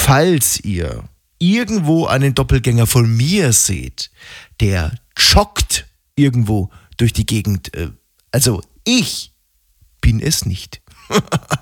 falls ihr irgendwo einen Doppelgänger von mir seht, der joggt irgendwo durch die Gegend, also ich bin es nicht.